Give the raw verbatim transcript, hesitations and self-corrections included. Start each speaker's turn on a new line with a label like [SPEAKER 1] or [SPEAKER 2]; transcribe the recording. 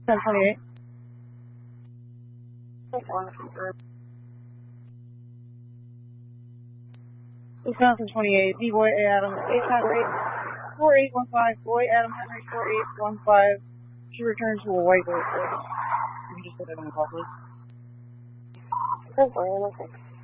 [SPEAKER 1] ten twenty-eight. Wisconsin twenty-eight, D-Boy A. Adams, eight nine eight, four eight one five, Boy Adam Henry, four eight one five. She returns to a white boat. You can just put it in the call, please.
[SPEAKER 2] ten four, one six.